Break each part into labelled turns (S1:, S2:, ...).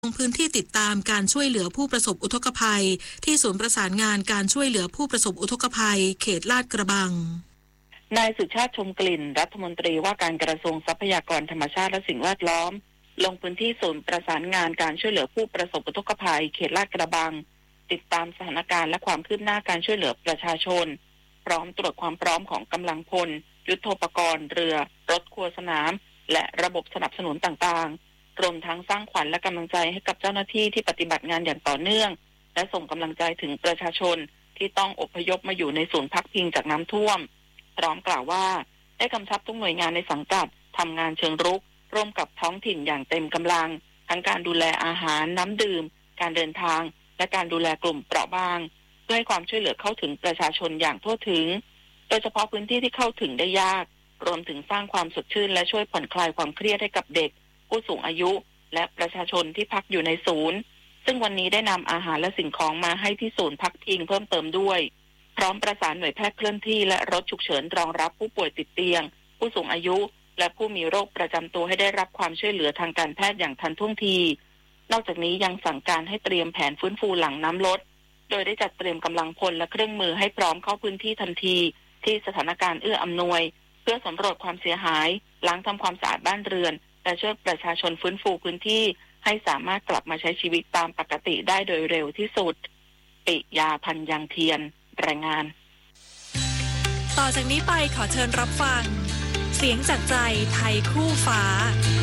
S1: ลงพื้นที่ติดตามการช่วยเหลือผู้ประสบอุทกภัยที่ศูนย์ประสานงานการช่วยเหลือผู้ประสบอุทกภัยเขตลาดกระบัง
S2: นายสุชาติชมกลิ่นรัฐมนตรีว่าการกระทรวงทรัพยากรธรรมชาติและสิ่งแวดล้อมลงพื้นที่ศูนย์ประสานงานการช่วยเหลือผู้ประสบอุทกภัยเขตลาดกระบังติดตามสถานการณ์และความคืบหน้าการช่วยเหลือประชาชนพร้อมตรวจความพร้อมของกำลังพลยุทโธปกรณ์เรือรถครัวสนามและระบบสนับสนุนต่างๆรวมทั้งสร้างขวัญและกำลังใจให้กับเจ้าหน้าที่ที่ปฏิบัติงานอย่างต่อเนื่องและส่งกำลังใจถึงประชาชนที่ต้องอพยพมาอยู่ในศูนย์พักพิงจากน้ำท่วมพร้อมกล่าวว่าได้กำชับทุกหน่วยงานในสังกัดทำงานเชิงรุกร่วมกับท้องถิ่นอย่างเต็มกำลังทั้งการดูแลอาหารน้ำดื่มการเดินทางและการดูแลกลุ่มเปราะบางเพื่อให้ความช่วยเหลือเข้าถึงประชาชนอย่างทั่วถึงโดยเฉพาะพื้นที่ที่เข้าถึงได้ยากรวมถึงสร้างความสดชื่นและช่วยผ่อนคลายความเครียดให้กับเด็กผู้สูงอายุและประชาชนที่พักอยู่ในศูนย์ซึ่งวันนี้ได้นำอาหารและสิ่งของมาให้ที่ศูนย์พักพิงเพิ่มเติมด้วยพร้อมประสานหน่วยแพทย์เคลื่อนที่และรถฉุกเฉินรองรับผู้ป่วยติดเตียงผู้สูงอายุและผู้มีโรคประจำตัวให้ได้รับความช่วยเหลือทางการแพทย์อย่างทันท่วงทีนอกจากนี้ยังสั่งการให้เตรียมแผนฟื้นฟูหลังน้ำลดโดยได้จัดเตรียมกำลังพลและเครื่องมือให้พร้อมเข้าพื้นที่ทันทีที่สถานการณ์เอื้ออำนวยเพื่อสำรวจความเสียหายล้างทำความสะอาดบ้านเรือนและช่วยประชาชนฟื้นฟูพื้นที่ให้สามารถกลับมาใช้ชีวิตตามปกติได้โดยเร็วที่สุดปิยาพันธ์ยังเทียนรายงาน
S3: ต่อจากนี้ไปขอเชิญรับฟังเสียงจากใจไทยคู่ฟ้า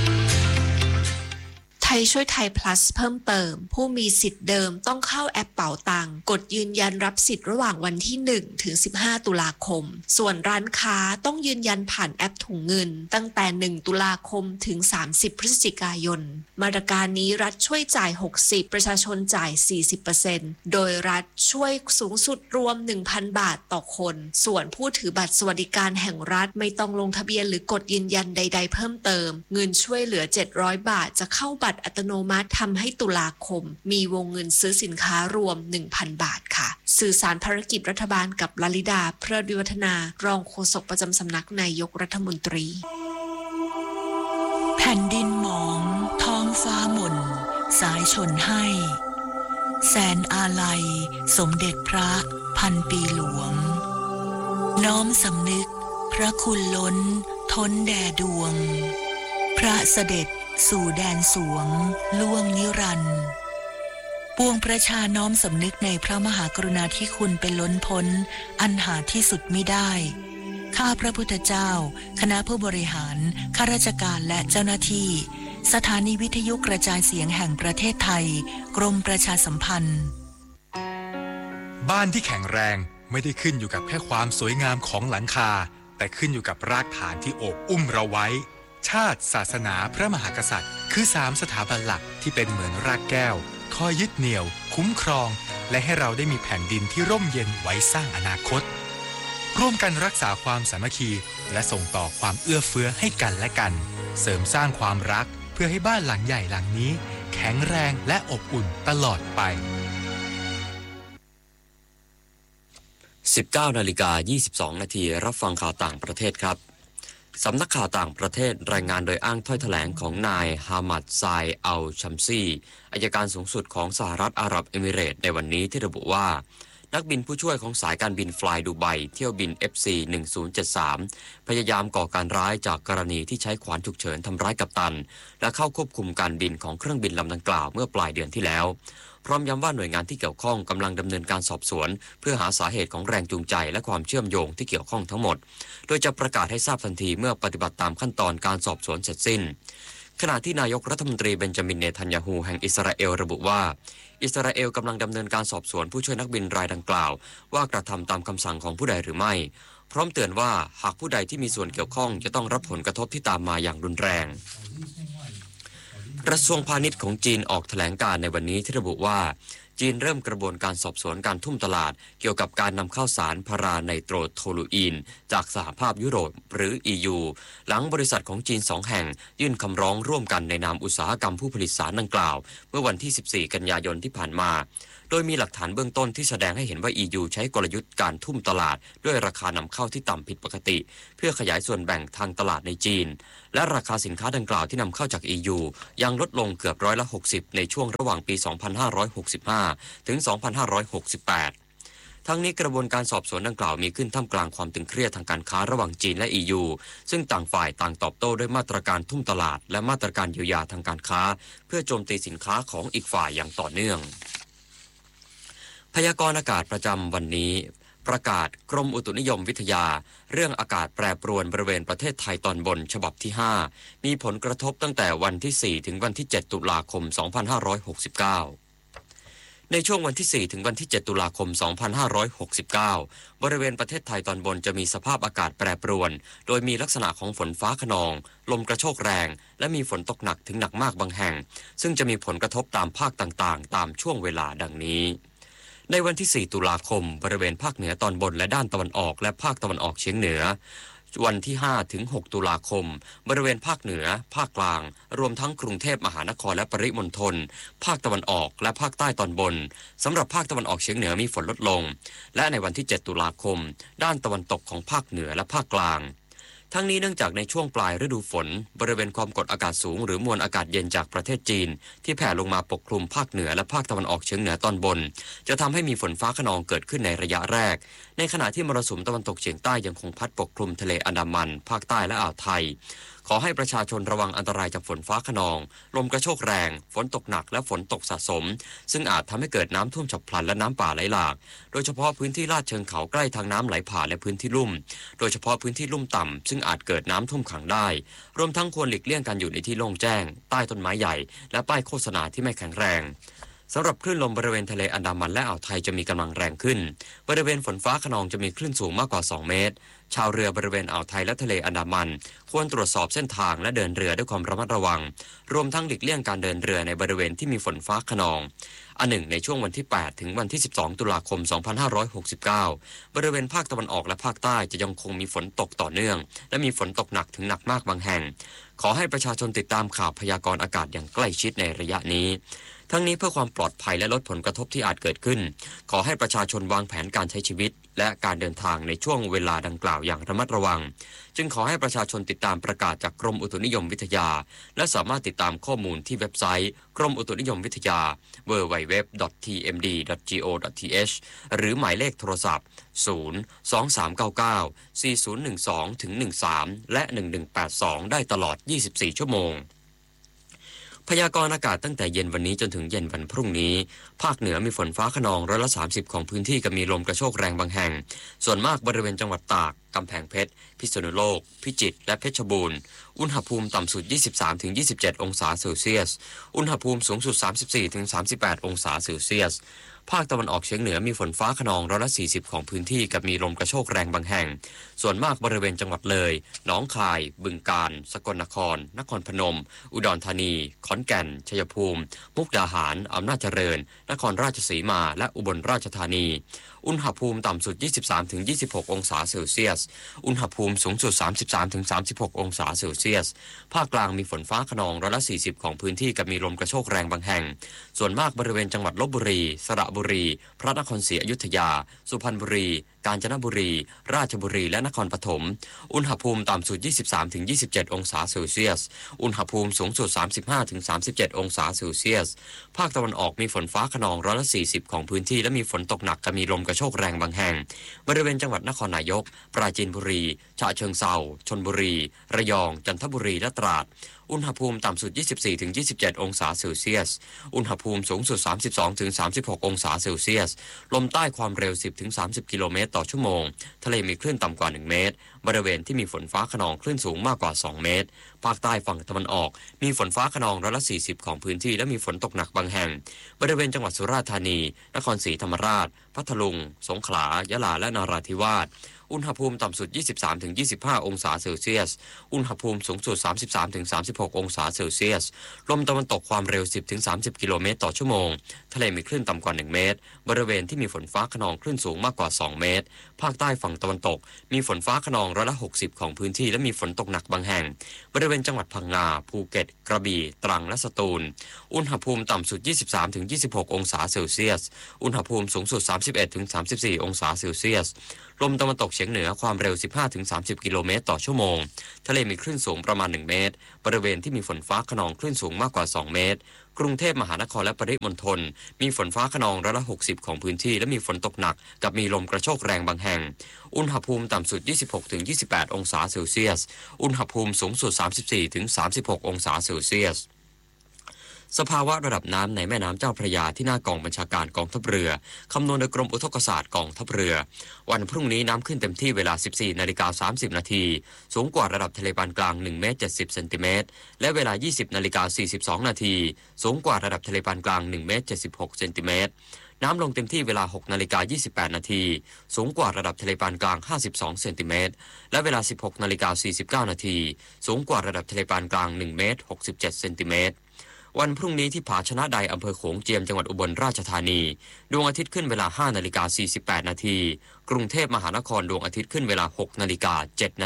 S4: ไทยช่วยไทย plus เพิ่มเติมผู้มีสิทธิ์เดิมต้องเข้าแอปเป๋าตังกดยืนยันรับสิทธิ์ระหว่างวันที่1ถึง15ตุลาคมส่วนร้านค้าต้องยืนยันผ่านแอปถุงเงินตั้งแต่1ตุลาคมถึง30พฤศจิกายนมาตรการนี้รัฐช่วยจ่าย60ประชาชนจ่าย 40% โดยรัฐช่วยสูงสุดรวม 1,000 บาทต่อคนส่วนผู้ถือบัตรสวัสดิการแห่งรัฐไม่ต้องลงทะเบียนหรือกดยืนยันใดๆเพิ่มเติมเงินช่วยเหลือ700บาทจะเข้าบัตรอัตโนมัติทำให้ตุลาคมมีวงเงินซื้อสินค้ารวม 1,000 บาทค่ะสื่อสารภารกิจรัฐบาลกับลลิดาเพลิดวิวัฒนารองโฆษกประจำสำนักนายกรัฐมนตรี
S5: แผ่นดินหมองท้องฟ้าหม่นสายชนให้แสนอาลัยสมเด็จพระพันปีหลวงน้อมสำนึกพระคุณล้นท้นแด่ดวงพระเสด็จสู่แดนสวงล่วงนิรันดร์ปวงประชาน้อมสำนึกในพระมหากรุณาธิคุณเป็นล้นพ้นอันหาที่สุดมิได้ข้าพระพุทธเจ้าคณะผู้บริหารข้าราชการและเจ้าหน้าที่สถานีวิทยุกระจายเสียงแห่งประเทศไทยกรมประชาสัมพันธ์
S6: บ้านที่แข็งแรงไม่ได้ขึ้นอยู่กับแค่ความสวยงามของหลังคาแต่ขึ้นอยู่กับรากฐานที่โอบอุ้มเราไว้ชาติศาสนาพระมหากษัตริย์คือ3สถาบันหลักที่เป็นเหมือนรากแก้วคอยยึดเหนี่ยวคุ้มครองและให้เราได้มีแผ่นดินที่ร่มเย็นไว้สร้างอนาคตร่วมกันรักษาความสามัคคีและส่งต่อความเอื้อเฟื้อให้กันและกันเสริมสร้างความรักเพื่อให้บ้านหลังใหญ่หลังนี้แข็งแรงและอบอุ่นตลอดไป
S7: 19:22 นาทีรับฟังข่าวต่างประเทศครับสำนักข่าวต่างประเทศรายงานโดยอ้างถ้อยแถลงของนายฮามัดไซอัลชัมซีอัยการสูงสุดของสหรัฐอาหรับเอมิเรตส์ในวันนี้ที่ระบุว่านักบินผู้ช่วยของสายการบินฟลายดูไบเที่ยวบิน FC 1073พยายามก่อการร้ายจากกรณีที่ใช้ขวานฉุกเฉินทำร้ายกัปตันและเข้าควบคุมการบินของเครื่องบินลำดังกล่าวเมื่อปลายเดือนที่แล้วพร้อมย้ำว่าหน่วยงานที่เกี่ยวข้องกำลังดำเนินการสอบสวนเพื่อหาสาเหตุของแรงจูงใจและความเชื่อมโยงที่เกี่ยวข้องทั้งหมดโดยจะประกาศให้ทราบทันทีเมื่อปฏิบัติตามขั้นตอนการสอบสวนเสร็จสิ้นขณะที่นายกรัฐมนตรีเบนจามินเนทันยาฮูแห่งอิสราเอลระบุว่าอิสราเอลกำลังดำเนินการสอบสวนผู้ช่วยนักบินรายดังกล่าวว่ากระทำตามคำสั่งของผู้ใดหรือไม่พร้อมเตือนว่าหากผู้ใดที่มีส่วนเกี่ยวข้องจะต้องรับผลกระทบที่ตามมาอย่างรุนแรงกระทรวงพาณิชย์ของจีนออกแถลงการในวันนี้ที่ระบุว่าจีนเริ่มกระบวนการสอบสวนการทุ่มตลาดเกี่ยวกับการนำเข้าสารพาราไนโตรโทลูอีนจากสหภาพยุโรปหรือ EU หลังบริษัทของจีน2 แห่งยื่นคำร้องร่วมกันในนามอุตสาหกรรมผู้ผลิตสารดังกล่าวเมื่อวันที่14 กันยายนที่ผ่านมาโดยมีหลักฐานเบื้องต้นที่แสดงให้เห็นว่า EU ใช้กลยุทธ์การทุ่มตลาดด้วยราคานำเข้าที่ต่ำผิดปกติเพื่อขยายส่วนแบ่งทางตลาดในจีนและราคาสินค้าดังกล่าวที่นำเข้าจาก EU ยังลดลงเกือบ60%ในช่วงระหว่างปี 2565 ถึง 2568 ทั้งนี้กระบวนการสอบสวนดังกล่าวมีขึ้นท่ามกลางความตึงเครียดทางการค้าระหว่างจีนและ EU ซึ่งต่างฝ่ายต่างตอบโต้ด้วยมาตรการทุ่มตลาดและมาตรการเยียวยาทางการค้าเพื่อโจมตีสินค้าของอีกฝ่ายอย่างต่อเนื่องพยากรณ์อากาศประจำวันนี้ประกาศกรมอุตุนิยมวิทยาเรื่องอากาศแปรปรวนบริเวณประเทศไทยตอนบนฉบับที่ 5 มีผลกระทบตั้งแต่วันที่ 4 ถึงวันที่ 7 ตุลาคม 2569 ในช่วงวันที่ 4 ถึงวันที่ 7 ตุลาคม 2569 บริเวณประเทศไทยตอนบนจะมีสภาพอากาศแปรปรวนโดยมีลักษณะของฝนฟ้าคะนองลมกระโชกแรงและมีฝนตกหนักถึงหนักมากบางแห่งซึ่งจะมีผลกระทบตามภาคต่างๆตามช่วงเวลาดังนี้ในวันที่ 4 ตุลาคมบริเวณภาคเหนือตอนบนและด้านตะวันออกและภาคตะวันออกเฉียงเหนือวันที่ 5 ถึง 6 ตุลาคมบริเวณภาคเหนือภาคกลางรวมทั้งกรุงเทพมหานครและปริมณฑลภาคตะวันออกและภาคใต้ตอนบนสำหรับภาคตะวันออกเฉียงเหนือมีฝนลดลงและในวันที่ 7 ตุลาคมด้านตะวันตกของภาคเหนือและภาคกลางทั้งนี้เนื่องจากในช่วงปลายฤดูฝนบริเวณความกดอากาศสูงหรือมวลอากาศเย็นจากประเทศจีนที่แผ่ลงมาปกคลุมภาคเหนือและภาคตะวันออกเฉียงเหนือตอนบนจะทำให้มีฝนฟ้าคะนองเกิดขึ้นในระยะแรกในขณะที่มรสุมตะวันตกเฉียงใต้ยังคงพัดปกคลุมทะเลอันดามันภาคใต้และอ่าวไทยขอให้ประชาชนระวังอันตรายจากฝนฟ้าคะนองลมกระโชกแรงฝนตกหนักและฝนตกสะสมซึ่งอาจทำให้เกิดน้ำท่วมฉับพลันและน้ำป่าไหลหลากโดยเฉพาะพื้นที่ลาดเชิงเขาใกล้ทางน้ำไหลผ่านและพื้นที่ลุ่มโดยเฉพาะพื้นที่ลุ่มต่ำซึ่งอาจเกิดน้ำท่วมขังได้รวมทั้งควรหลีกเลี่ยงการอยู่ในที่โล่งแจ้งใต้ต้นไม้ใหญ่และป้ายโฆษณาที่ไม่แข็งแรงสำหรับคลื่นลมบริเวณทะเลอันดามันและอ่าวไทยจะมีกำลังแรงขึ้นบริเวณฝนฟ้าคะนองจะมีคลื่นสูงมากกว่า2 เมตรชาวเรือบริเวณอ่าวไทยและทะเลอันดามันควรตรวจสอบเส้นทางและเดินเรือด้วยความระมัดระวังรวมทั้งหลีกเลี่ยงการเดินเรือในบริเวณที่มีฝนฟ้าคะนองอันหนึ่งในช่วงวันที่ 8 ถึงวันที่ 12 ตุลาคม 2569 บริเวณภาคตะวันออกและภาคใต้จะยังคงมีฝนตกต่อเนื่องและมีฝนตกหนักถึงหนักมากบางแห่งขอให้ประชาชนติดตามข่าวพยากรณ์อากาศอย่างใกล้ชิดในระยะนี้ทั้งนี้เพื่อความปลอดภัยและลดผลกระทบที่อาจเกิดขึ้นขอให้ประชาชนวางแผนการใช้ชีวิตและการเดินทางในช่วงเวลาดังกล่าวอย่างระมัดระวังจึงขอให้ประชาชนติดตามประกาศจากกรมอุตุนิยมวิทยาและสามารถติดตามข้อมูลที่เว็บไซต์กรมอุตุนิยมวิทยา www.tmd.go.th หรือหมายเลขโทรศัพท์ 023994012-13 และ 1182 ได้ตลอด 24 ชั่วโมงพยากรณ์อากาศตั้งแต่เย็นวันนี้จนถึงเย็นวันพรุ่งนี้ภาคเหนือมีฝนฟ้าคะนอง30%ของพื้นที่กับมีลมกระโชกแรงบางแห่งส่วนมากบริเวณจังหวัดตากกำแพงเพชรพิษณุโลกพิจิตรและเพชรบูรณ์อุณหภูมิต่ำสุด 23-27 องศาเซลเซียสอุณหภูมิสูงสุด 34-38 องศาเซลเซียสภาคตะวันออกเฉียงเหนือมีฝนฟ้าคะนอง40%ของพื้นที่กับมีลมกระโชกแรงบางแห่งส่วนมากบริเวณจังหวัดเลยหนองคายบึงกาฬสกลนครนครพนมอุดรธานีขอนแก่นชัยภูมิมุกดาหารอำนาจเจริญนครราชสีมาและอุบลราชธานีอุณหภูมิต่ำสุด 23-26 องศาเซลเซียสอุณหภูมิสูงสุด 33-36 องศาเซลเซียสภาคกลางมีฝนฟ้าคะนอง40%ของพื้นที่กับมีลมกระโชกแรงบางแห่งส่วนมากบริเวณจังหวัดลพบุรีสระบุรีพระนครศรีอยุธยาสุพรรณบุรีกาญจนบุรีราชบุรีและนครปฐมอุณหภูมิต่ำสุด 23-27 องศาเซลเซียสอุณหภูมิสูงสุด 35-37 องศาเซลเซียสภาคตะวันออกมีฝนฟ้าคะนอง40%ของพื้นที่และมีฝนตกหนักกับมีลมกระโชกแรงบางแห่งบริเวณจังหวัดนครนายกปราจีนบุรีฉะเชิงเทราชลบุรีระยองจันทบุรีและตราดอุณหภูมิต่ำสุด 24-27 องศาเซลเซียสอุณหภูมิสูงสุด 32-36 องศาเซลเซียสลมใต้ความเร็ว 10-30 กิโลเมตรต่อชั่วโมงทะเลมีคลื่นต่ำกว่า 1 เมตรบริเวณที่มีฝนฟ้าคะนองคลื่นสูงมากกว่า 2 เมตรภาคใต้ฝั่งตะวันออกมีฝนฟ้าคะนอง40%ของพื้นที่และมีฝนตกหนักบางแห่งบริเวณจังหวัดสุราษฎร์ธานีนครศรีธรรมราชพัทลุงสงขลายะลาและนราธิวาสอุณหภูมิต่ำสุด 23-25 องศาเซลเซียสอุณหภูมิสูงสุด 33-36 องศาเซลเซียสลมตะวันตกความเร็ว 10-30 กิโลเมตรต่อชั่วโมงทะเลมีคลื่นต่ำกว่า1เมตรบริเวณที่มีฝนฟ้าคะนองคลื่นสูงมากกว่า2เมตรภาคใต้ฝั่งตะวันตกมีฝนฟ้าคะนอง60%ของพื้นที่และมีฝนตกหนักบางแห่งบริเวณจังหวัดพังงาภูเก็ตกระบี่ตรังและสตูลอุณหภูมิต่ำสุด 23-26 องศาเซลเซียสอุณหภูมิสูงสุด 31-34 องศาเซลเซียสลมตะวันตกเฉียงเหนือความเร็ว 15-30 กิโลเมตรต่อชั่วโมงทะเลมีคลื่นสูงประมาณ1เมตรบริเวณที่มีฝนฟ้าคะนองคลื่นสูงมากกว่า2เมตรกรุงเทพมหานครและปริมณฑลมีฝนฟ้าคะนอง60%ของพื้นที่และมีฝนตกหนักกับมีลมกระโชกแรงบางแห่งอุณหภูมิต่ำสุด 26-28 องศาเซลเซียสอุณหภูมิสูงสุด 34-36 องศาเซลเซียสสภาวะระดับน้ำในแม่น้ำเจ้าพระยาที่หน้ากองบัญชาการกองทัพเรือคำนวณโดยกรมอุทกศาสตร์กองทัพเรือวันพรุ่งนี้น้ำขึ้นเต็มที่เวลา 14:30 น.สูงกว่าระดับทะเลปานกลาง1เมตร70เซนติเมตรและเวลา 20:42 น.สูงกว่าระดับทะเลปานกลาง1เมตร76เซนติเมตรน้ำลงเต็มที่เวลา 6:28 น.สูงกว่าระดับทะเลปานกลาง52เซนติเมตรและเวลา 16:49 น.สูงกว่าระดับทะเลปานกลาง1เมตร67เซนติเมตรวันพรุ่งนี้ที่ผาชนะใดอำเภอโขงเจียมจังหวัดอุบลราชธานีดวงอาทิตย์ขึ้นเวลา 5:48 น.กรุงเทพมหานครดวงอาทิตย์ขึ้นเวลา 6:07 น.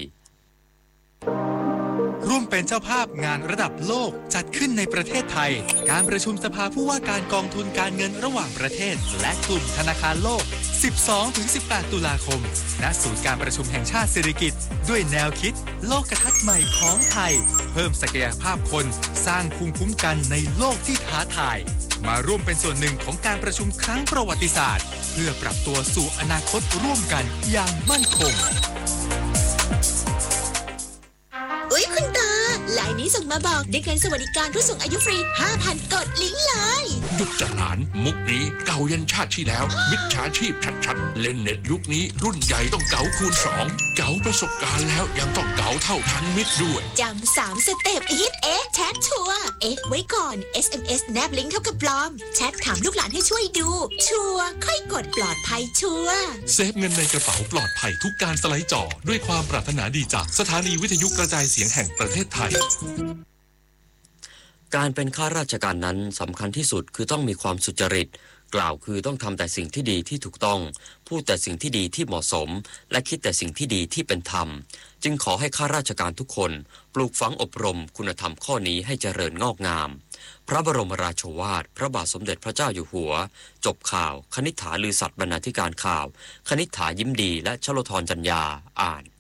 S6: ร่วมเป็นเจ้าภาพงานระดับโลกจัดขึ้นในประเทศไทยการประชุมสภาผู้ว่าการกองทุนการเงินระหว่างประเทศและกลุ่มธนาคารโลก 12-18 ตุลาคมณศูนย์การประชุมแห่งชาติสิริกิติ์ด้วยแนวคิดโลกทัศน์ใหม่ของไทยเพิ่มศักยภาพคนสร้างภูมิคุ้มกันในโลกที่ท้าทายมาร่วมเป็นส่วนหนึ่งของการประชุมครั้งประวัติศาสตร์เพื่อปรับตัวสู่อนาคตร่วมกันอย่างมั่นคง
S8: คุณตาไลน์นี้ส่งมาบอกได้เงินสวัสดิการผู้สูงอายุฟรี 5,000 กดลิงก์เลย
S9: หยุดจัดหลานมุกนี้เก่ายันชาติที่แล้วมิจฉาชีพชัดๆเล่นเน็ตยุคนี้รุ่นใหญ่ต้องเก๋าคูณ2เก๋าประสบการณ์แล้วยังต้องเก๋าเท่าทันมิตรด้วย
S8: จำ3 สเต็ปฮิตแชทชัวร์ไว้ก่อน SMS แนบลิงก์เท่ากับปลอมแชทถามลูกหลานให้ช่วยดูชัวร์ค่อยกดปลอดภัยชัวร์
S9: เซฟเงินในกระเป๋าปลอดภัยทุกการสไลด์จอด้วยความปรารถนาดีจากสถานีวิทยุกระจายเสียงแห่งประเทศไทย
S7: การเป็นข้าราชการนั้นสำคัญที่สุดคือต้องมีความสุจริตกล่าวคือต้องทำแต่สิ่งที่ดีที่ถูกต้องพูดแต่สิ่งที่ดีที่เหมาะสมและคิดแต่สิ่งที่ดีที่เป็นธรรมจึงขอให้ข้าราชการทุกคนปลูกฝังอบรมคุณธรรมข้อนี้ให้เจริญงอกงามพระบรมราโชวาทพระบาทสมเด็จพระเจ้าอยู่หัวจบข่าวคณิษฐาลือสัตย์บรรณาธิการข่าวคณิษฐายิ้มดีและชโลธรจัญญาอ่าน